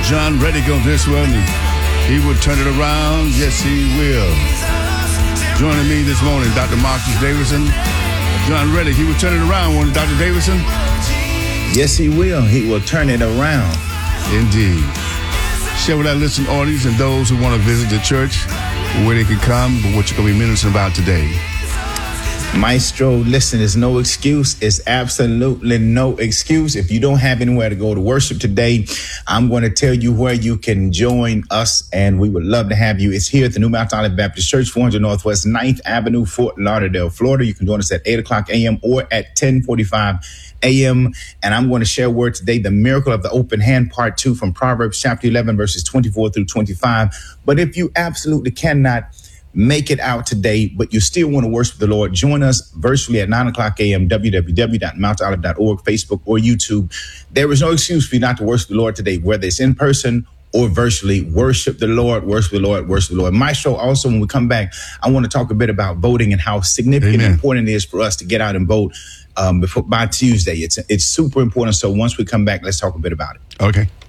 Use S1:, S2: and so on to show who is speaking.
S1: John Reddick on this one. He will turn it around. Yes, he will. Joining me this morning, Dr. Marcus Davidson. John Reddick, he will turn it around, won't he, Dr. Davidson?
S2: Yes, he will. He will turn it around.
S1: Indeed. Share with our listening audience and those who want to visit the church, where they can come, but what you're going to be ministering about today.
S2: Maestro, listen, there's no excuse. It's absolutely no excuse. If you don't have anywhere to go to worship today, I'm going to tell you where you can join us, and we would love to have you. It's here at the New Mount Olive Baptist Church, 400 Northwest 9th Avenue, Fort Lauderdale, Florida. You can join us at 8 o'clock a.m. or at 10:45 a.m. And I'm going to share a word today, the miracle of the open hand, part 2 from Proverbs chapter 11, verses 24 through 25. But if you absolutely cannot make it out today, but you still want to worship the Lord, join us virtually at 9 o'clock a.m., www.mountolive.org, Facebook, or YouTube. There is no excuse for you not to worship the Lord today, whether it's in person or virtually. Worship the Lord, worship the Lord, worship the Lord. Maestro, also, when we come back, I want to talk a bit about voting and how significant and important it is for us to get out and vote by Tuesday. It's super important. So once we come back, let's talk a bit about it.
S1: Okay.